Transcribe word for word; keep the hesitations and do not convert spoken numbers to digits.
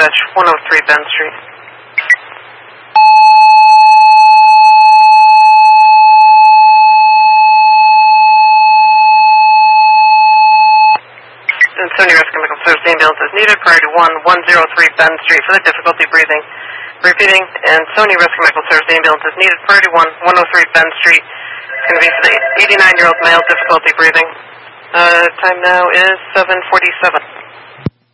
dispatch, one oh three Bend Street. And Sony Rescue Medical Service ambulance is needed, priority one, one oh three Bend Street for the difficulty breathing. Repeating, and Sony Rescue Medical Service ambulance is needed, priority one, one oh three Bend Street. It's going to be for the eighty-nine-year-old male, difficulty breathing. Uh, time now is seven forty-seven.